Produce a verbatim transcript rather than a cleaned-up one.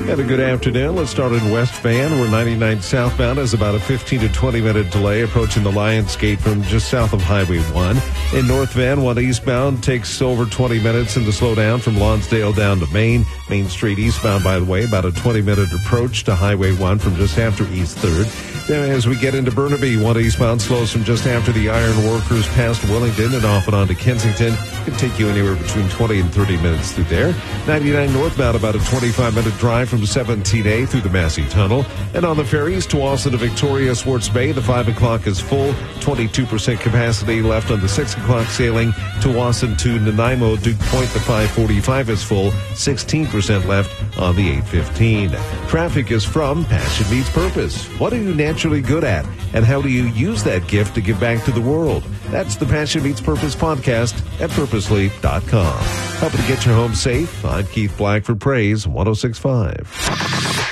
And a good afternoon. Let's start in West Van, where ninety-nine southbound has about a fifteen to twenty minute delay approaching the Lions Gate from just south of Highway one. In North Van, one eastbound takes over twenty minutes in the slowdown from Lonsdale down to Main. Main Street eastbound, by the way, about a twenty minute approach to Highway one from just after East third. Then as we get into Burnaby, one eastbound slows from just after the Iron Workers past Wellington and off and on to Kensington. Can take you anywhere between twenty and thirty minutes through there. ninety-nine northbound, about a twenty-five minute drive from seventeen A through the Massey Tunnel. And on the ferries, Tsawwassen to Victoria, Swartz Bay, the five o'clock is full. twenty-two percent capacity left on the six o'clock sailing. Tsawwassen to Nanaimo, Duke Point, the five forty-five is full. sixteen percent left on the eight fifteen. Traffic is from Passion Meets Purpose. What are you naturally good at? And how do you use that gift to give back to the world? That's the Passion Meets Purpose podcast at purposely dot com. Helping to get your home safe, I'm Keith Black for Praise one oh six point five.